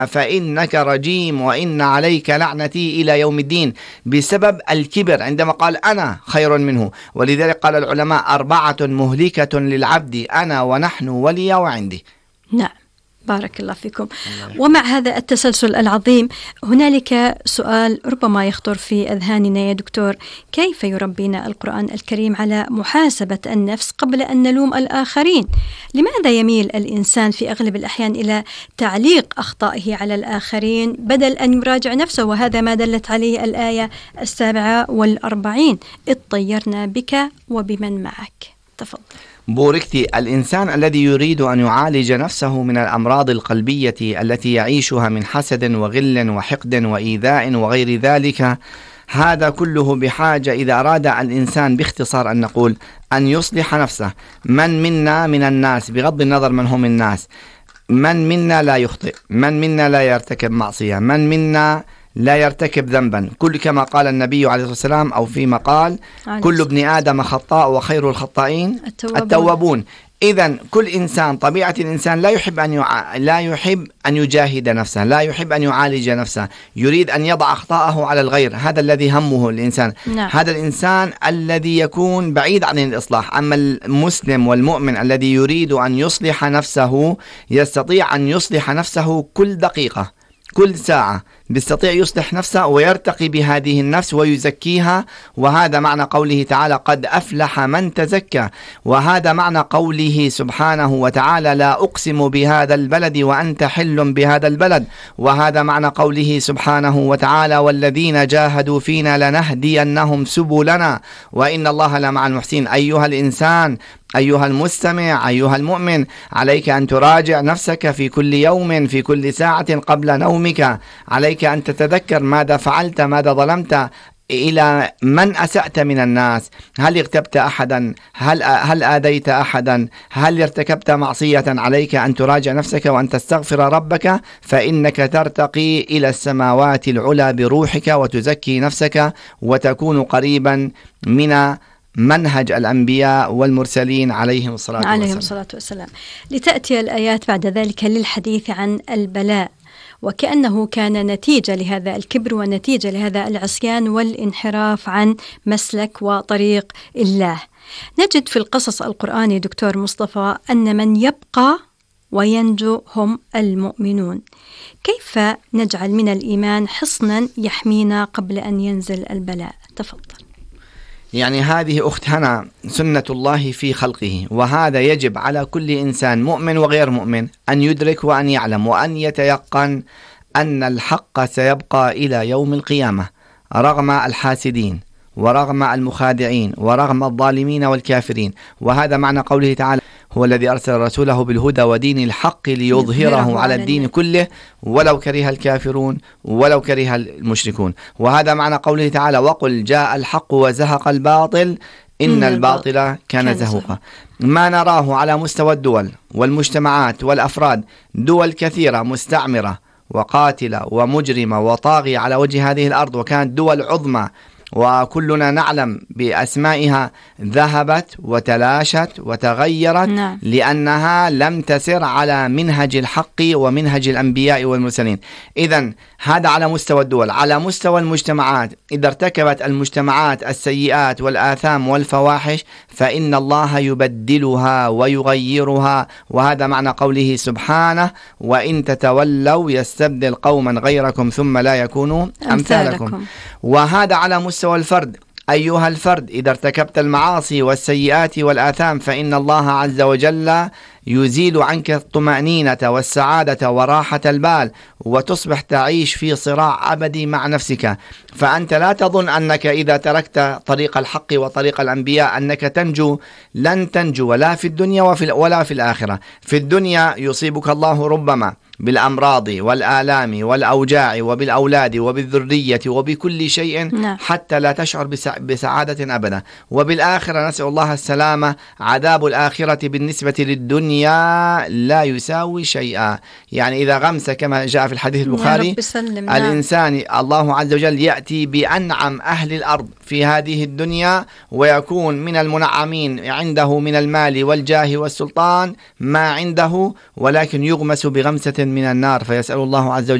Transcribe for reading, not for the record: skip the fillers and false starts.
فإنك رجيم وإن عليك لعنتي إلى يوم الدين، بسبب الكبر عندما قال أنا خير منه. ولذلك قال العلماء 4 مهلكة للعبد: أنا ونحن ولي وعندي. نعم، بارك الله فيكم. ومع هذا التسلسل العظيم هنالك سؤال ربما يخطر في أذهاننا يا دكتور: كيف يربينا القرآن الكريم على محاسبة النفس قبل أن نلوم الآخرين؟ لماذا يميل الإنسان في أغلب الأحيان إلى تعليق أخطائه على الآخرين بدل أن يراجع نفسه؟ وهذا ما دلت عليه الآية 47: إذ طيرنا بك وبمن معك. تفضل. بوركتي. الإنسان الذي يريد أن يعالج نفسه من الأمراض القلبية التي يعيشها من حسد وغل وحقد وإيذاء وغير ذلك، هذا كله بحاجة، إذا أراد الإنسان باختصار أن نقول، أن يصلح نفسه. من منا من الناس، بغض النظر من هم الناس، من منا لا يخطئ، من منا لا يرتكب معصية، من منا لا يرتكب ذنبا، كل كما قال النبي عليه الصلاة والسلام أو فيما قال: كل ابن آدم خطاء وخير الخطائين التوابون. إذن كل إنسان، طبيعة الإنسان لا يحب أن يجاهد نفسه، لا يحب أن يعالج نفسه، يريد أن يضع أخطاءه على الغير. هذا الذي همه الإنسان. نعم. هذا الإنسان الذي يكون بعيد عن الإصلاح. أما المسلم والمؤمن الذي يريد أن يصلح نفسه يستطيع أن يصلح نفسه كل دقيقة، كل ساعة بيستطيع يصلح نفسه ويرتقي بهذه النفس ويزكيها. وهذا معنى قوله تعالى: قد أفلح من تزكى. وهذا معنى قوله سبحانه وتعالى: لا أقسم بهذا البلد وأنت حل بهذا البلد. وهذا معنى قوله سبحانه وتعالى: والذين جاهدوا فينا لنهدينهم سبلنا وإن الله لمع المحسنين. أيها الإنسان، أيها المستمع، أيها المؤمن، عليك أن تراجع نفسك في كل يوم، في كل ساعة قبل نومك. عليك أن تتذكر ماذا فعلت، ماذا ظلمت، إلى من أسأت من الناس، هل اغتبت أحدا، هل آذيت أحدا، هل ارتكبت معصية. عليك أن تراجع نفسك وأن تستغفر ربك، فإنك ترتقي إلى السماوات العلى بروحك وتزكي نفسك وتكون قريبا من منهج الأنبياء والمرسلين عليهم الصلاة والسلام. لتأتي الآيات بعد ذلك للحديث عن البلاء، وكأنه كان نتيجة لهذا الكبر ونتيجة لهذا العصيان والانحراف عن مسلك وطريق الله. نجد في القصص القرآني دكتور مصطفى أن من يبقى وينجو هم المؤمنون. كيف نجعل من الإيمان حصنا يحمينا قبل أن ينزل البلاء؟ تفضل. يعني هذه أخت هنا سنة الله في خلقه، وهذا يجب على كل إنسان مؤمن وغير مؤمن أن يدرك وأن يعلم وأن يتيقن أن الحق سيبقى إلى يوم القيامة، رغم الحاسدين ورغم المخادعين ورغم الظالمين والكافرين. وهذا معنى قوله تعالى: هو الذي أرسل رسوله بالهدى ودين الحق ليظهره على الدين كله ولو كره الكافرون ولو كره المشركون. وهذا معنى قوله تعالى: وقل جاء الحق وزهق الباطل إن الباطل كان زهوقا. ما نراه على مستوى الدول والمجتمعات والأفراد، دول كثيرة مستعمرة وقاتلة ومجرمة وطاغية على وجه هذه الأرض، وكانت دول عظمى وكلنا نعلم بأسمائها، ذهبت وتلاشت وتغيرت لأنها لم تسر على منهج الحق ومنهج الأنبياء والمرسلين. إذن هذا على مستوى الدول. على مستوى المجتمعات، إذا ارتكبت المجتمعات السيئات والآثام والفواحش فإن الله يبدلها ويغيرها. وهذا معنى قوله سبحانه: وإن تتولوا يستبدل قوما غيركم ثم لا يكونوا أمثالكم. وهذا على مستوى الفرد. أيها الفرد، إذا ارتكبت المعاصي والسيئات والآثام فإن الله عز وجل يزيل عنك الطمأنينة والسعادة وراحة البال، وتصبح تعيش في صراع أبدي مع نفسك. فأنت لا تظن أنك إذا تركت طريق الحق وطريق الأنبياء أنك تنجو. لن تنجو، ولا في الدنيا ولا في الآخرة. في الدنيا يصيبك الله ربما بالأمراض والآلام والأوجاع وبالأولاد وبالذرية وبكل شيء حتى لا تشعر بسعادة أبدا. وبالآخرة نسأل الله السلامة، عذاب الآخرة بالنسبة للدنيا الدنيا لا يساوي شيئا. يعني إذا غمس كما جاء في الحديث البخاري الإنسان الله عز وجل يأتي بأنعم أهل الأرض في هذه الدنيا، ويكون من المنعمين عنده من المال والجاه والسلطان ما عنده، ولكن يغمس بغمسة من النار، فيسأل الله عز وجل